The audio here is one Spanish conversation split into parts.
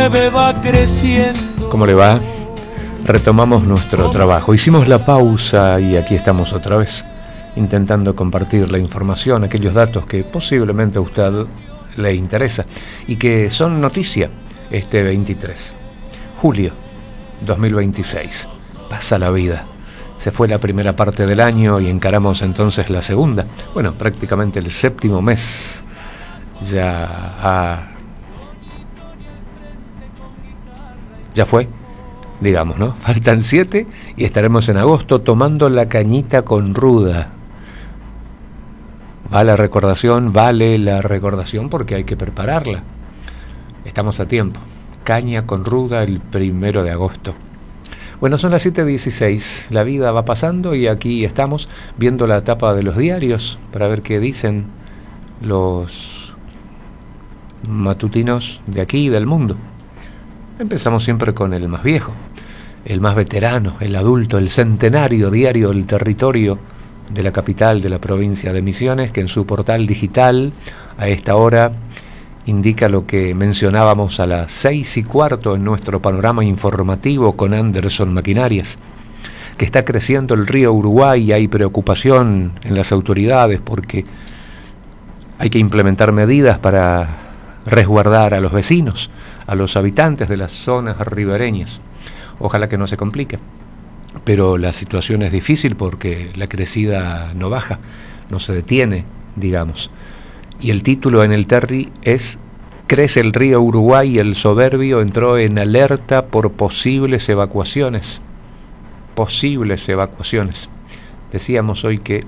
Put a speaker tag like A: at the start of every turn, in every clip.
A: nieve va creciendo.
B: ¿Cómo le va? Retomamos nuestro trabajo. Hicimos la pausa y aquí estamos otra vez, intentando compartir la información, aquellos datos que posiblemente a usted le interesa y que son noticia este 23 julio 2026. Pasa la vida. Se fue la primera parte del año y encaramos entonces la segunda. Bueno, prácticamente el séptimo mes ya fue, digamos, ¿no? Faltan 7 y estaremos en agosto tomando la cañita con ruda. Vale la recordación porque hay que prepararla. Estamos a tiempo. Caña con ruda el 1 de agosto. Bueno, son las 7:16. La vida va pasando y aquí estamos viendo la tapa de los diarios para ver qué dicen los matutinos de aquí y del mundo. Empezamos siempre con el más viejo, el más veterano, el adulto, el centenario diario El Territorio de la capital de la provincia de Misiones, que en su portal digital a esta hora indica lo que mencionábamos a las 6:15 en nuestro panorama informativo con Anderson Maquinarias, que está creciendo el río Uruguay y hay preocupación en las autoridades porque hay que implementar medidas para resguardar a los vecinos, a los habitantes de las zonas ribereñas. Ojalá que no se complique, pero la situación es difícil porque la crecida no baja, no se detiene, digamos. Y el título en el Terri es: crece el río Uruguay y el Soberbio entró en alerta por posibles evacuaciones. Posibles evacuaciones. Decíamos hoy que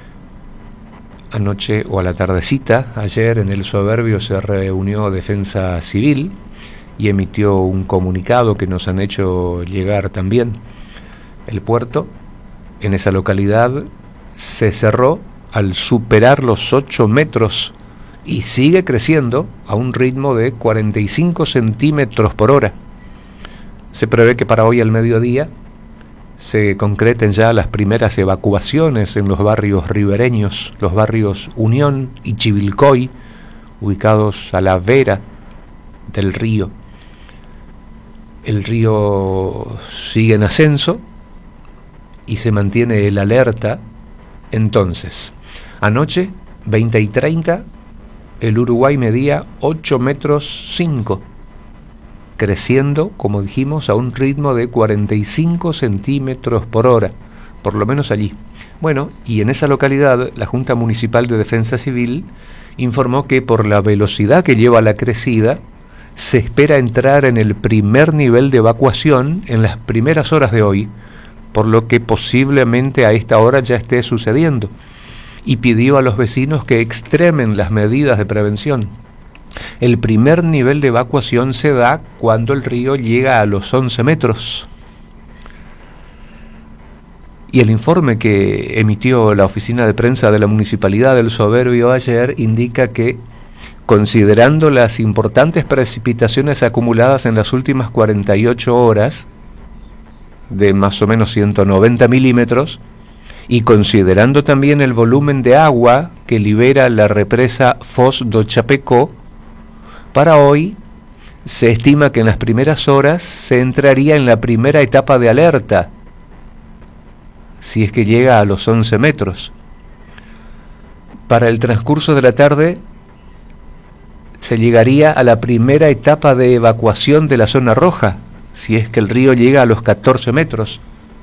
B: anoche o a la tardecita, ayer en el Soberbio se reunió Defensa Civil y emitió un comunicado que nos han hecho llegar también. El puerto en esa localidad se cerró al superar los 8 metros y sigue creciendo a un ritmo de 45 centímetros por hora. Se prevé que para hoy al mediodía se concreten ya las primeras evacuaciones en los barrios ribereños, los barrios Unión y Chivilcoy, ubicados a la vera del río. El río sigue en ascenso y se mantiene el alerta. Entonces, anoche, 20:30, el Uruguay medía 8 metros 5, creciendo, como dijimos, a un ritmo de 45 centímetros por hora, por lo menos allí. Bueno, y en esa localidad, la Junta Municipal de Defensa Civil informó que por la velocidad que lleva la crecida, se espera entrar en el primer nivel de evacuación en las primeras horas de hoy, por lo que posiblemente a esta hora ya esté sucediendo, y pidió a los vecinos que extremen las medidas de prevención. El primer nivel de evacuación se da cuando el río llega a los 11 metros. Y el informe que emitió la oficina de prensa de la Municipalidad del Soberbio ayer indica que, considerando las importantes precipitaciones acumuladas en las últimas 48 horas, de más o menos 190 milímetros, y considerando también el volumen de agua que libera la represa Foz do Chapecó, para hoy se estima que en las primeras horas se entraría en la primera etapa de alerta, si es que llega a los 11 metros. Para el transcurso de la tarde se llegaría a la primera etapa de evacuación de la zona roja, si es que el río llega a los 14 metros.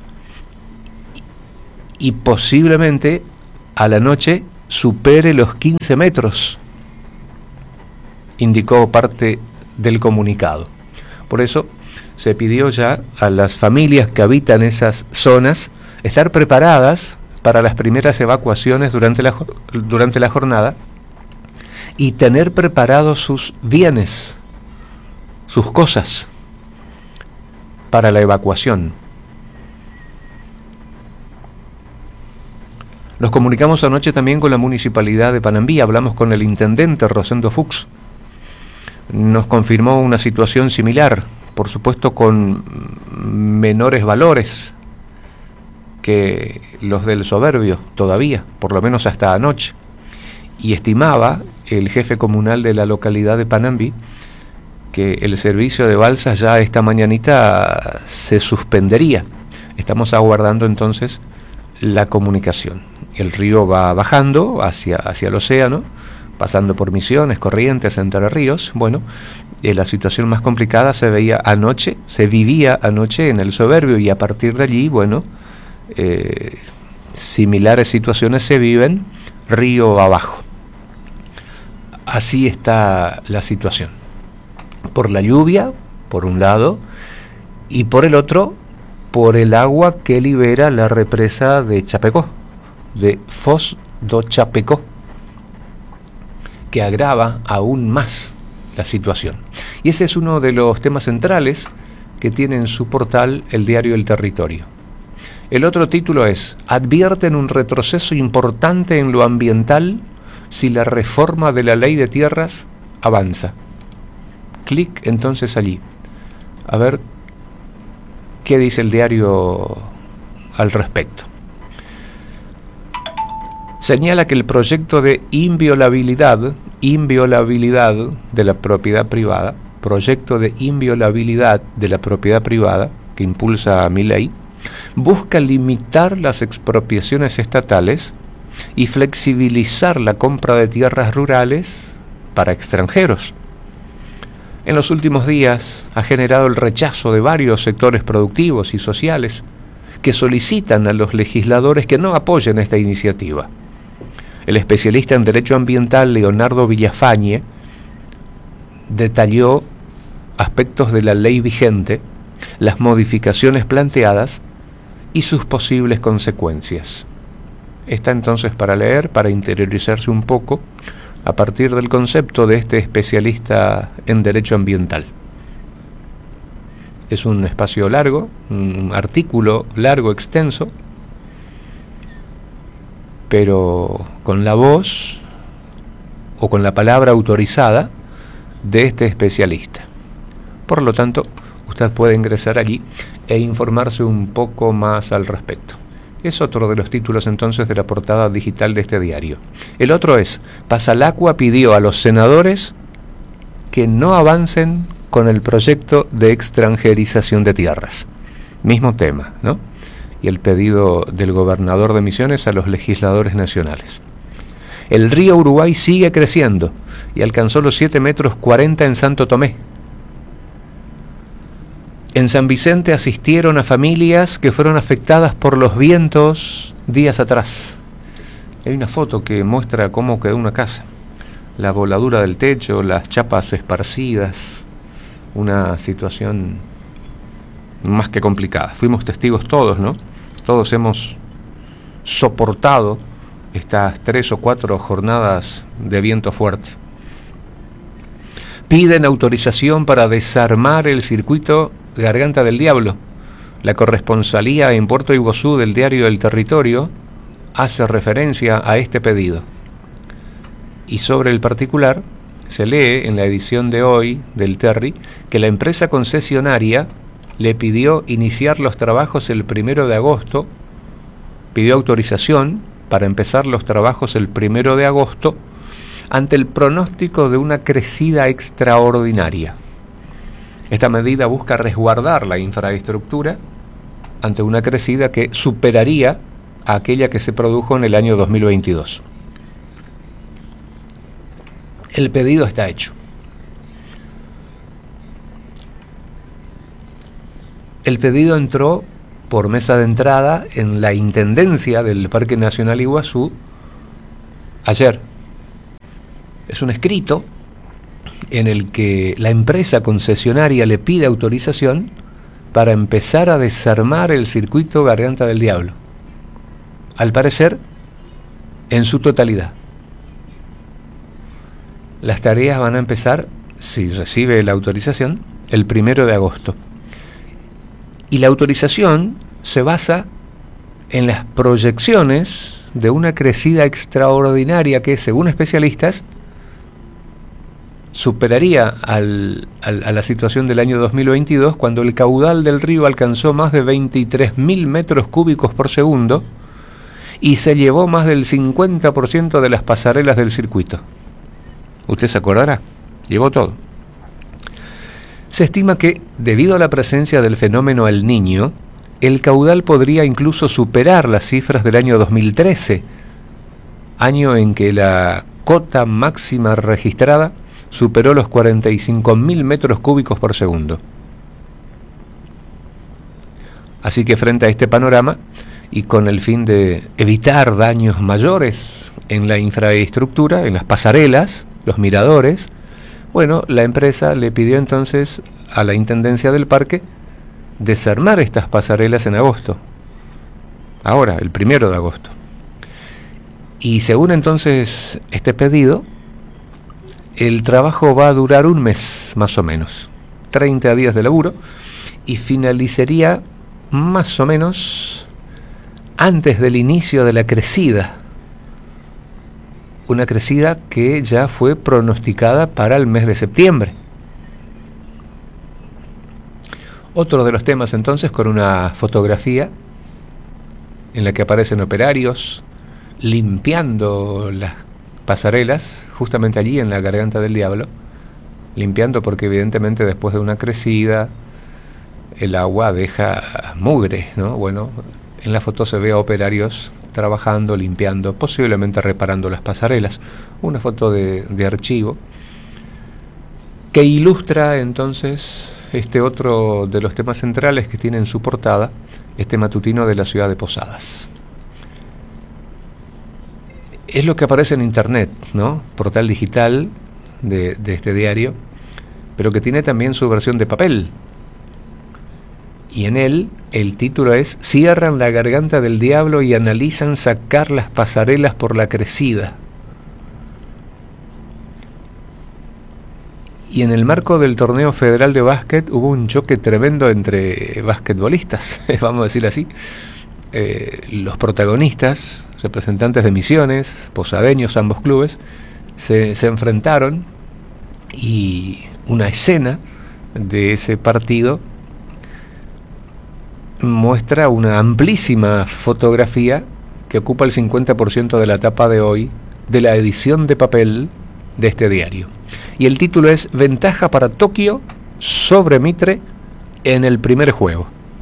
B: Y posiblemente a la noche supere los 15 metros, indicó parte del comunicado. Por eso se pidió ya a las familias que habitan esas zonas estar preparadas para las primeras evacuaciones durante la jornada y tener preparados sus bienes, sus cosas para la evacuación. Nos comunicamos anoche también con la Municipalidad de Panambí, hablamos con el intendente Rosendo Fuchs. Nos confirmó una situación similar, por supuesto con menores valores que los del Soberbio todavía, por lo menos hasta anoche. Y estimaba el jefe comunal de la localidad de Panambí que el servicio de balsas ya esta mañanita se suspendería. Estamos aguardando entonces la comunicación. El río va bajando hacia el océano, pasando por Misiones, Corrientes, Entre Ríos. Bueno, la situación más complicada se vivía anoche en el Soberbio, y a partir de allí, bueno, similares situaciones se viven río abajo. Así está la situación. Por la lluvia, por un lado, y por el otro, por el agua que libera la represa de Chapecó, de Foz do Chapecó, que agrava aún más la situación. Y ese es uno de los temas centrales que tiene en su portal el diario El Territorio. El otro título es: advierten un retroceso importante en lo ambiental si la reforma de la ley de tierras avanza. Clic entonces allí, a ver qué dice el diario al respecto. Señala que el proyecto de inviolabilidad de la propiedad privada, que impulsa Milei, busca limitar las expropiaciones estatales y flexibilizar la compra de tierras rurales para extranjeros. En los últimos días ha generado el rechazo de varios sectores productivos y sociales que solicitan a los legisladores que no apoyen esta iniciativa. El especialista en derecho ambiental Leonardo Villafañe detalló aspectos de la ley vigente, las modificaciones planteadas y sus posibles consecuencias. Está entonces para leer, para interiorizarse un poco a partir del concepto de este especialista en derecho ambiental. Es un espacio largo, un artículo largo, extenso, pero con la voz o con la palabra autorizada de este especialista. Por lo tanto, usted puede ingresar allí e informarse un poco más al respecto. Es otro de los títulos entonces de la portada digital de este diario. El otro es: Pasalacqua pidió a los senadores que no avancen con el proyecto de extranjerización de tierras. Mismo tema, ¿no? Y el pedido del gobernador de Misiones a los legisladores nacionales. El río Uruguay sigue creciendo y alcanzó los 7,40 metros en Santo Tomé. En San Vicente asistieron a familias que fueron afectadas por los vientos días atrás. Hay una foto que muestra cómo quedó una casa. La voladura del techo, las chapas esparcidas, una situación más que complicada. Fuimos testigos todos, ¿no? Todos hemos soportado estas 3 o 4 jornadas de viento fuerte. Piden autorización para desarmar el circuito Garganta del Diablo. La corresponsalía en Puerto Iguazú del diario El Territorio hace referencia a este pedido. Y sobre el particular, se lee en la edición de hoy del Terri que la empresa concesionaria le pidió iniciar los trabajos el 1 de agosto, pidió autorización para empezar los trabajos el 1 de agosto, ante el pronóstico de una crecida extraordinaria. Esta medida busca resguardar la infraestructura ante una crecida que superaría a aquella que se produjo en el año 2022. El pedido está hecho. El pedido entró por mesa de entrada en la Intendencia del Parque Nacional Iguazú ayer. Es un escrito en el que la empresa concesionaria le pide autorización para empezar a desarmar el circuito Garganta del Diablo. Al parecer, en su totalidad. Las tareas van a empezar, si recibe la autorización, el 1 de agosto. Y la autorización se basa en las proyecciones de una crecida extraordinaria que, según especialistas, superaría a la situación del año 2022, cuando el caudal del río alcanzó más de 23.000 metros cúbicos por segundo y se llevó más del 50% de las pasarelas del circuito. ¿Usted se acordará? Llevó todo. Se estima que, debido a la presencia del fenómeno El Niño, el caudal podría incluso superar las cifras del año 2013, año en que la cota máxima registrada superó los 45.000 metros cúbicos por segundo. Así que frente a este panorama, y con el fin de evitar daños mayores en la infraestructura, en las pasarelas, los miradores, bueno, la empresa le pidió entonces a la Intendencia del Parque desarmar estas pasarelas en agosto. Ahora, el 1 de agosto. Y según entonces este pedido, el trabajo va a durar un mes más o menos, 30 días de laburo, y finalizaría más o menos antes del inicio de la crecida. Una crecida que ya fue pronosticada para el mes de septiembre. Otro de los temas entonces, con una fotografía en la que aparecen operarios limpiando las pasarelas, justamente allí en la Garganta del Diablo, limpiando porque evidentemente después de una crecida el agua deja mugre, ¿no? Bueno, en la foto se ve a operarios trabajando, limpiando, posiblemente reparando las pasarelas. Una foto de archivo que ilustra entonces este otro de los temas centrales que tiene en su portada este matutino de la ciudad de Posadas. Es lo que aparece en internet, ¿no? Portal digital de este diario, pero que tiene también su versión de papel. Y en él el título es: Cierran la Garganta del Diablo y analizan sacar las pasarelas por la crecida. Y en el marco del torneo federal de básquet hubo un choque tremendo entre basquetbolistas, vamos a decir así. Los protagonistas, representantes de Misiones, posadeños, ambos clubes, se enfrentaron, y una escena de ese partido muestra una amplísima fotografía que ocupa el 50% de la tapa de hoy de la edición de papel de este diario. Y el título es: Ventaja para Tokio sobre Mitre en el primer juego.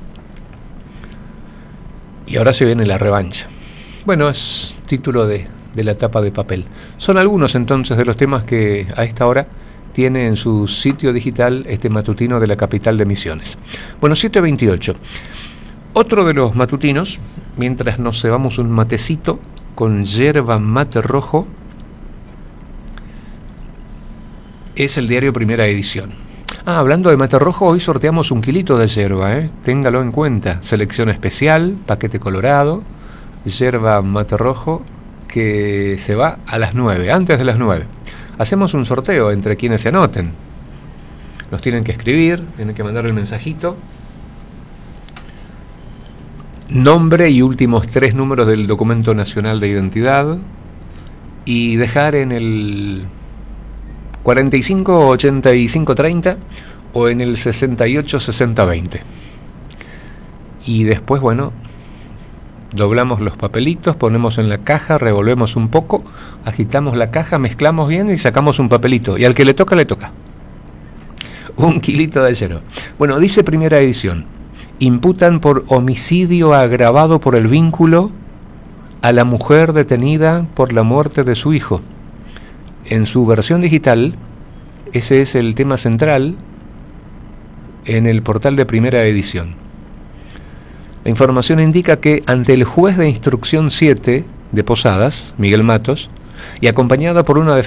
B: Y ahora se viene la revancha. Bueno, es título de la tapa de papel. Son algunos entonces de los temas que a esta hora tiene en su sitio digital este matutino de la capital de Misiones. Bueno, 7:28. Otro de los matutinos, mientras nos cebamos un matecito con yerba mate rojo, es el diario Primera Edición. Hablando de mate rojo, hoy sorteamos 1 kilito de yerba, téngalo en cuenta. Selección especial, paquete colorado, yerba mate rojo, que se va a las 9, antes de las 9. Hacemos un sorteo entre quienes se anoten. Nos tienen que escribir, tienen que mandar el mensajito, nombre y últimos 3 números del documento nacional de identidad, y dejar en el 45 85 30 o en el 68 60 20. Y después, bueno, doblamos los papelitos, ponemos en la caja, revolvemos un poco, agitamos la caja, mezclamos bien y sacamos un papelito. Y al que le toca, le toca. 1 kilito de yerba. Bueno, dice Primera Edición: imputan por homicidio agravado por el vínculo a la mujer detenida por la muerte de su hijo. En su versión digital, ese es el tema central en el portal de Primera Edición. La información indica que ante el juez de instrucción 7 de Posadas, Miguel Matos, y acompañada por una